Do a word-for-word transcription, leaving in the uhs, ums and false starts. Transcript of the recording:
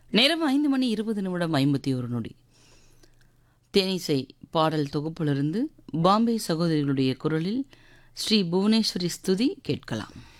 நேரம் ஐந்து மணி இருபது நிமிடம் ஐம்பத்தி ஒரு நொடி. தேனிசை பாடல் தொகுப்பிலிருந்து பாம்பே சகோதரிகளுடைய குரலில் ஸ்ரீ புவனேஸ்வரி ஸ்துதி கேட்கலாம்.